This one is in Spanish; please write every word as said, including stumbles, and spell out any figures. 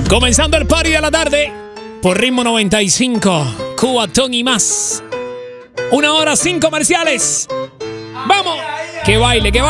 Comenzando el party de la tarde por Ritmo noventa y cinco, Cubatón y más. Una hora sin comerciales. ¡Vamos! ¡Que baile, que baile!